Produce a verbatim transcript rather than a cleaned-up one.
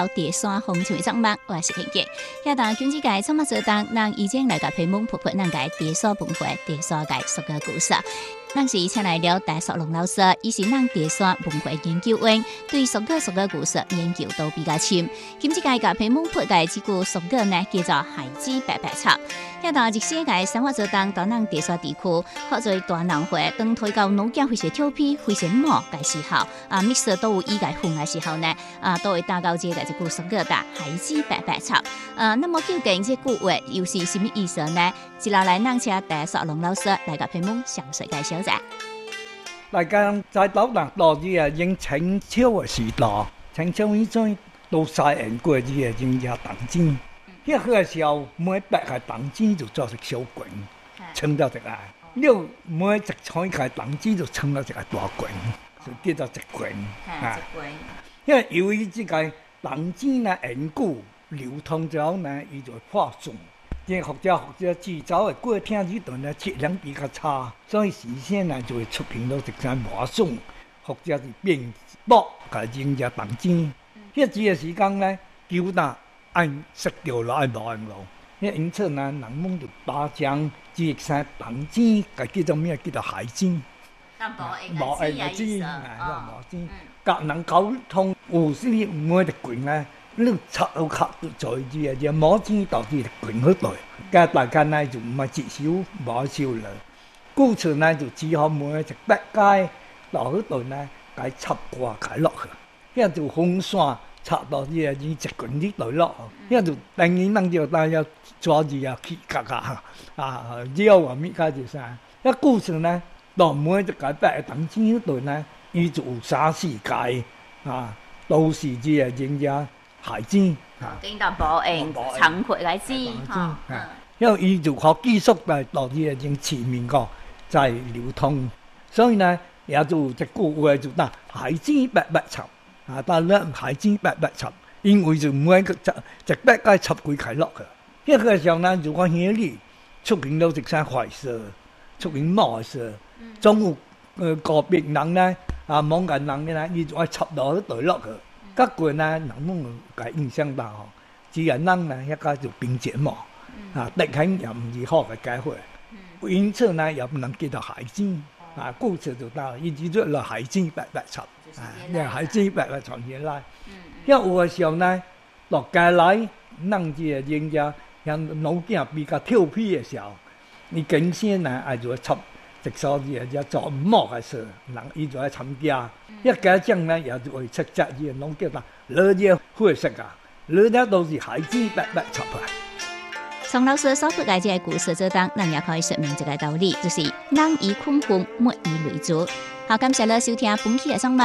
第三风成为张梦，我是平杰。遐当经济界创么做当，人已经来个批蒙婆婆，咱个第三文化、第三界俗个故事。咱是请来了戴淑龙老师，伊是咱第三文化研究员，对俗个俗个故事研究都比较深。今次界甲批蒙婆界这句俗个呢，叫做海子白白插。遐当日世界生活做当，到咱第三地区，或做大人会当推到农家非常调皮、非常忙嘅时候，啊，mix 都有意界混嘅时候呢，啊，都会打到这个这句俗个打海子白白插。呃，那么究竟这句话又是什么意思呢？接下来，咱请戴淑龙老师来甲批蒙详细介绍。 大家在岛南落去啊，用清朝嘅时代，清朝以前都晒人过去啊，用只铜钱。迄个时候，每百块铜钱就做一小棍，称到一个。了每一千块铜钱就称到一个大棍，就叫做一棍。啊，因为由于这个铜钱呢缘故流通之后呢，伊就化损。即学者学者制造的过程里头呢，质量比较差，所以事先呢就会出现到一些磨损。学者是变薄，甲用只铜钱。迄时个时间呢，球打按摔掉了，按无按咯。迄因此呢，人们就把将这些铜钱，甲叫做咩？叫做海钱。 无诶个钱，啊，无钱。甲人沟通，有时每一棍呢。你插到卡在住啊！只毛钱导致quyền好大，加大家呢就唔係接手冇收了，故此呢就只好每一百街落嗰度呢，解插掛解落去，咁就風扇插到啲啊，已直quyền啲度落，咁就當然能就大家抓住啊，起格格啊，繞啊咩家就晒，一故此呢，到每一個百等錢嗰度呢，伊就有三四屆啊，都是啲啊人家。海錢啊， 跟到保應長闊來知嚇， 因為伊就靠技術嚟導致一種全面個在流通，所以呢也就一句話就講海錢白白插啊，但係海錢白白插，因為就每個一一百個插幾開落去，迄個時候呢如果兄弟出現到一些壞事，出現毛事，總有呃個別人呢啊某個人呢，伊就愛插到嗰度落去。各國呢，人們個影響到吼，自然人呢，一個就並肩嘛，啊，敵人也唔是好嘅解決，因此呢，也不能叫做海錢，啊，故此就到一直做了海錢白白插，啊，呢海錢白白傳起來，因為有個時候呢，落街來，人即係人家像老囝比較調皮嘅時候，你經先呢，係就插。直所啲就做唔毛嘅事，人伊就嚟參加。一家長呢，也就會出責任，攏叫他攞啲灰色啊，攞啲都是海子白白插嚟。 從老師所覆蓋嘅故事之中，咱也可以說明一個道理，就是人以群分，物以類聚。好，感謝你收聽本期嘅節目。